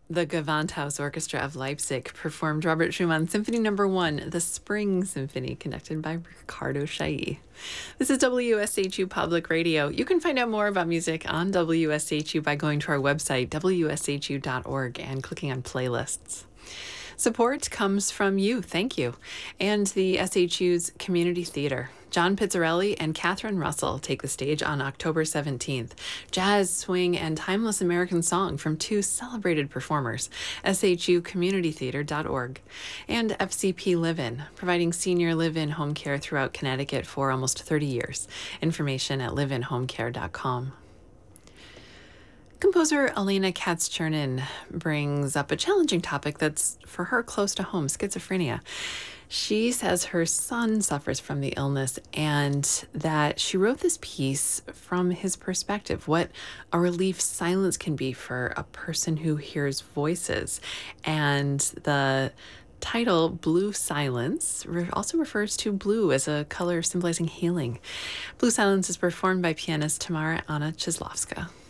The Gewandhaus Orchestra of Leipzig performed Robert Schumann's Symphony No. 1, the Spring Symphony, conducted by Ricardo Chailly. This is WSHU Public Radio. You can find out more about music on WSHU by going to our website, wshu.org, and clicking on playlists. Support comes from you, thank you, and the SHU's Community Theater. John Pizzarelli and Catherine Russell take the stage on October 17th. Jazz, swing, and timeless American song from two celebrated performers, shucommunitytheater.org. And FCP Live-In, providing senior live-in home care throughout Connecticut for almost 30 years. Information at liveinhomecare.com. Composer Elena Katz-Chernin brings up a challenging topic that's, for her, close to home: schizophrenia. She says her son suffers from the illness and that she wrote this piece from his perspective, what a relief silence can be for a person who hears voices. And the title, Blue Silence, also refers to blue as a color symbolizing healing. Blue Silence is performed by pianist Tamara Anna Chizlovska.